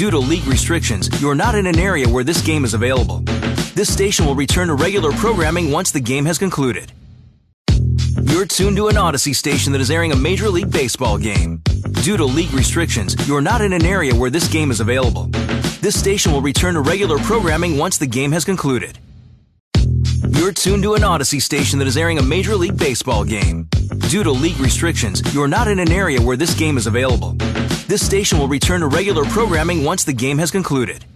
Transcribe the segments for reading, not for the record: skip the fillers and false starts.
Due to league restrictions, you're not in an area where this game is available. This station will return to regular programming once the game has concluded. You're tuned to an Odyssey station that is airing a Major League Baseball game. Due to league restrictions, you're not in an area where this game is available. This station will return to regular programming once the game has concluded. You're tuned to an Odyssey station that is airing a Major League Baseball game. Due to league restrictions, you're not in an area where this game is available. This station will return to regular programming once the game has concluded.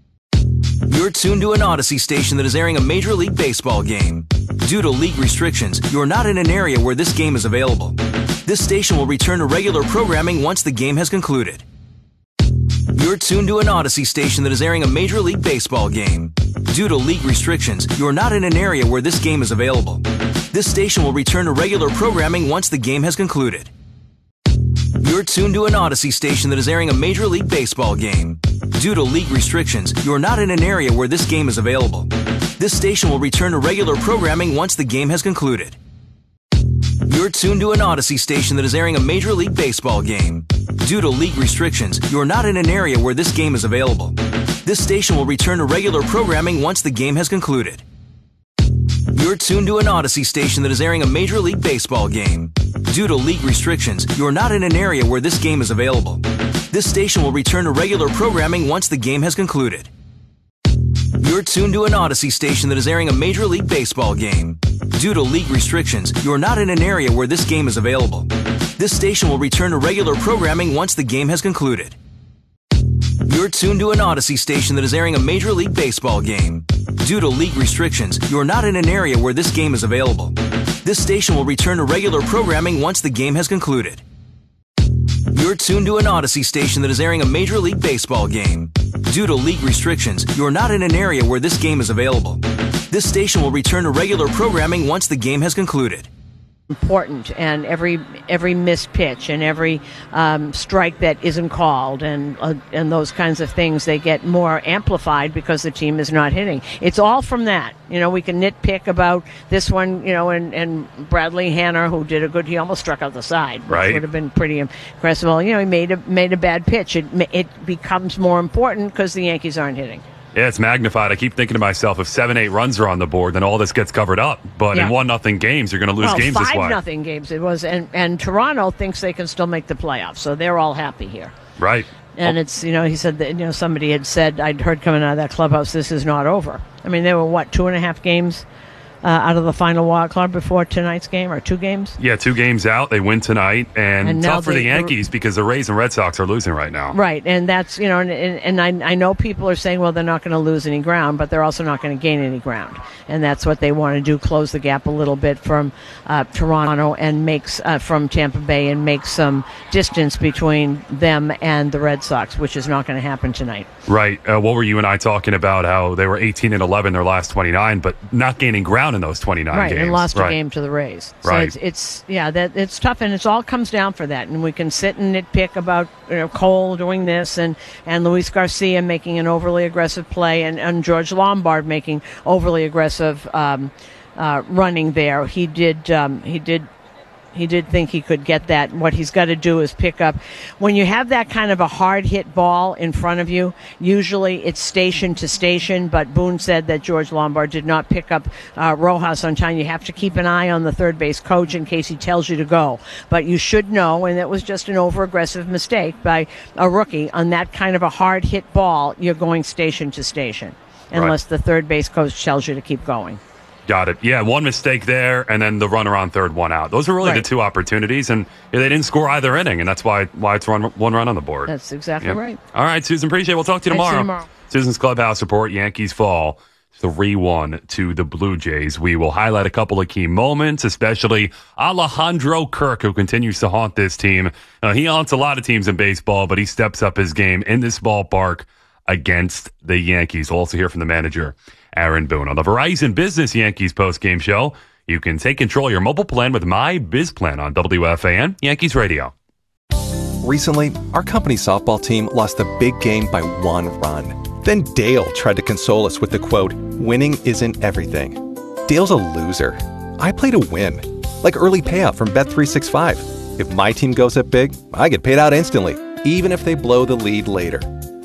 You're tuned to an Odyssey station that is airing a Major League Baseball game. Due to league restrictions, you're not in an area where this game is available. This station will return to regular programming once the game has concluded. You're tuned to an Odyssey station that is airing a Major League Baseball game. Due to league restrictions, you're not in an area where this game is available. This station will return to regular programming once the game has concluded. You're tuned to an Odyssey station that is airing a Major League Baseball game. Due to league restrictions, you're not in an area where this game is available. This station will return to regular programming once the game has concluded. You're tuned to an Odyssey station that is airing a Major League Baseball game. Due to league restrictions, you're not in an area where this game is available. This station will return to regular programming once the game has concluded. You're tuned to an Odyssey station that is airing a Major League Baseball game. Due to league restrictions, you're not in an area where this game is available. This station will return to regular programming once the game has concluded. You're tuned to an Odyssey station that is airing a Major League Baseball game. Due to league restrictions, you're not in an area where this game is available. This station will return to regular programming once the game has concluded. You're tuned to an Odyssey station that is airing a Major League Baseball game. Due to league restrictions, you're not in an area where this game is available. This station will return to regular programming once the game has concluded. You're tuned to an Odyssey station that is airing a Major League Baseball game. Due to league restrictions, you're not in an area where this game is available. This station will return to regular programming once the game has concluded. Important, and every missed pitch and every strike that isn't called and those kinds of things, they get more amplified because the team is not hitting. It's all from that. We can nitpick about this one, and Bradley Hanner, who did he almost struck out the side, which right, would have been pretty impressive. Well, he made a bad pitch. It becomes more important because the Yankees aren't hitting. Yeah, it's magnified. I keep thinking to myself, if 7-8 runs are on the board, then all this gets covered up. But in 1-0 games, you're going to lose games this way. 5-0 games it was, and Toronto thinks they can still make the playoffs, so they're all happy here. Right. And it's, he said that, somebody had said, I'd heard coming out of that clubhouse, this is not over. I mean, there were, 2.5 games out of the final wild card before tonight's game, or 2 games? Yeah, 2 games out. They win tonight, and tough for the Yankees because the Rays and Red Sox are losing right now. Right, and that's, and I know people are saying, well, they're not going to lose any ground, but they're also not going to gain any ground. And that's what they want to do, close the gap a little bit from Toronto and makes from Tampa Bay and make some distance between them and the Red Sox, which is not going to happen tonight. Right. What were you and I talking about, how they were 18-11 their last 29, but not gaining ground in those 29 games. Right, and lost a game to the Rays. So right. It's tough, and it all comes down for that. And we can sit and nitpick about Cole doing this and Luis Garcia making an overly aggressive play and George Lombard making overly aggressive running there. He did think he could get that. What he's got to do is pick up. When you have that kind of a hard hit ball in front of you, usually it's station to station, but Boone said that George Lombard did not pick up Rojas on time. You have to keep an eye on the third base coach in case he tells you to go. But you should know, and it was just an over-aggressive mistake by a rookie, on that kind of a hard hit ball, you're going station to station, unless the third base coach tells you to keep going. Got it. Yeah, one mistake there, and then the runner on third, one out. Those are really the 2 opportunities, and they didn't score either inning, and that's why it's one run on the board. That's exactly right. All right, Susan, appreciate it. We'll talk to you tomorrow. Susan's Clubhouse Report, Yankees fall 3-1 to the Blue Jays. We will highlight a couple of key moments, especially Alejandro Kirk, who continues to haunt this team. He haunts a lot of teams in baseball, but he steps up his game in this ballpark against the Yankees. We'll also hear from the manager, Aaron Boone. On the Verizon Business Yankees postgame show, you can take control of your mobile plan with My Biz Plan on WFAN Yankees Radio. Recently, our company softball team lost a big game by 1 run. Then Dale tried to console us with the quote, "Winning isn't everything." Dale's a loser. I play to win, like early payout from Bet365. If my team goes up big, I get paid out instantly, even if they blow the lead later.